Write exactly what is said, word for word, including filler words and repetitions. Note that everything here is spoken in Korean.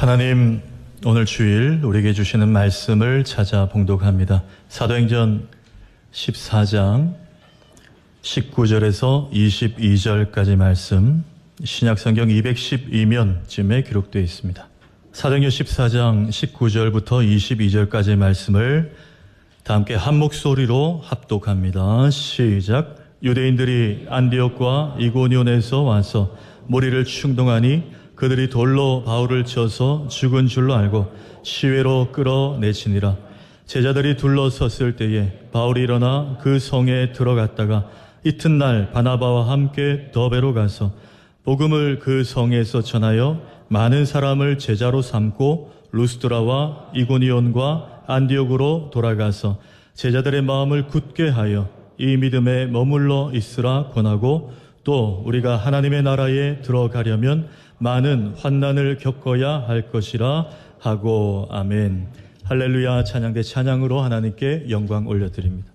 하나님, 오늘 주일 우리에게 주시는 말씀을 찾아 봉독합니다. 사도행전 십사 장 십구 절에서 이십이 절까지 말씀, 신약성경 이백십이 면쯤에 기록되어 있습니다. 사도행전 십사 장 십구 절부터 이십이 절까지 말씀을 다 함께 한 목소리로 합독합니다. 시작. 유대인들이 안디옥과 이고니온에서 와서 무리를 충동하니 그들이 돌로 바울을 쳐서 죽은 줄로 알고 시외로 끌어내치니라. 제자들이 둘러섰을 때에 바울이 일어나 그 성에 들어갔다가 이튿날 바나바와 함께 더베로 가서 복음을 그 성에서 전하여 많은 사람을 제자로 삼고 루스드라와 이고니온과 안디옥으로 돌아가서 제자들의 마음을 굳게 하여 이 믿음에 머물러 있으라 권하고, 또 우리가 하나님의 나라에 들어가려면 많은 환난을 겪어야 할 것이라 하고. 아멘. 할렐루야. 찬양대 찬양으로 하나님께 영광 올려드립니다.